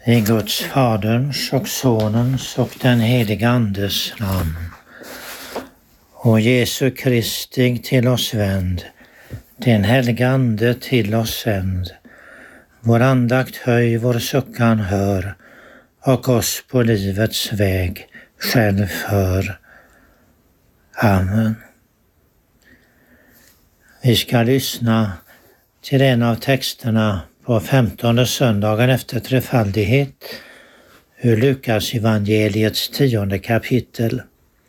I Guds Faderns och Sonens och den helige Andes namn. Och Jesu Kristi till oss vänd, den helige Ande till oss sänd. Vår andakt höj, vår suckan hör, och oss på livets väg själv för. Amen. Vi ska lyssna till en av texterna på 15:e söndagen efter trefaldighet ur Lukas evangeliets 10:e kapitel.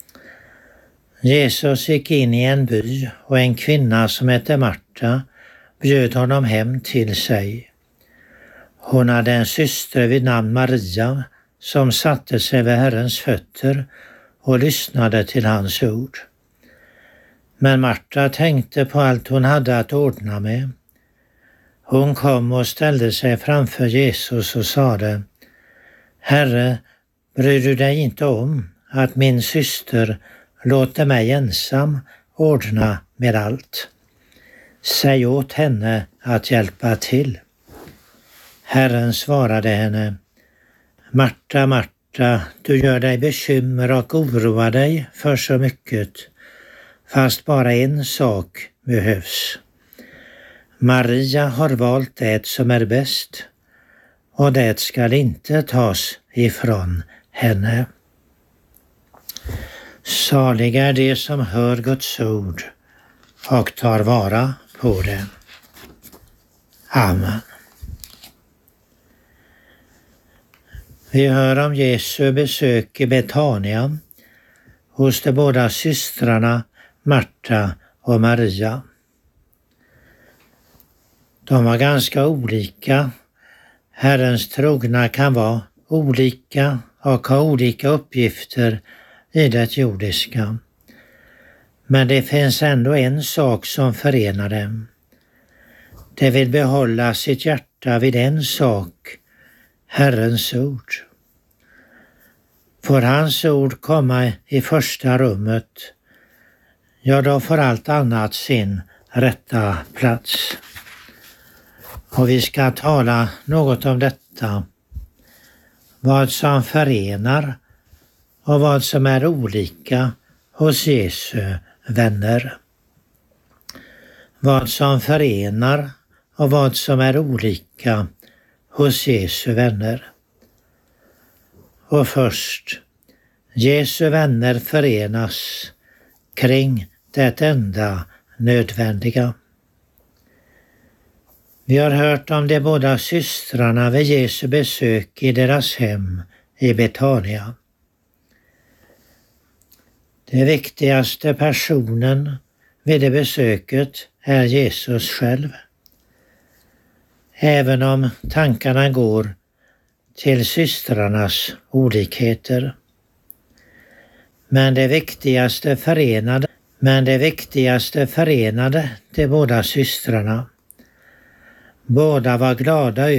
Jesus gick in i en by och en kvinna som hette Marta bjöd honom hem till sig. Hon hade en syster vid namn Maria som satte sig vid Herrens fötter och lyssnade till hans ord. Men Marta tänkte på allt hon hade att ordna med. Hon kom och ställde sig framför Jesus och sade: Herre, bryr du dig inte om att min syster låter mig ensam ordna med allt? Säg åt henne att hjälpa till. Herren svarade henne: Marta, Marta, du gör dig bekymmer och oroar dig för så mycket, fast bara en sak behövs. Maria har valt det som är bäst, och det skall inte tas ifrån henne. Saliga är de som hör Guds ord och tar vara på det. Amen. Vi hör om Jesu besök i Betania hos de båda systrarna Marta och Maria. De var ganska olika. Herrens trogna kan vara olika och ha olika uppgifter i det jordiska. Men det finns ändå en sak som förenar dem. De vill behålla sitt hjärta vid en sak, Herrens ord. Får hans ord komma i första rummet, ja, då får allt annat sin rätta plats. Och vi ska tala något om detta, vad som förenar och vad som är olika hos Jesu vänner. Vad som förenar och vad som är olika hos Jesu vänner. Och först, Jesu vänner förenas kring det enda nödvändiga. Vi har hört om de båda systrarna vid Jesu besök i deras hem i Betania. Den viktigaste personen vid det besöket är Jesus själv. Även om tankarna går till systrarnas olikheter. Men det viktigaste förenade de båda systrarna. Båda var glada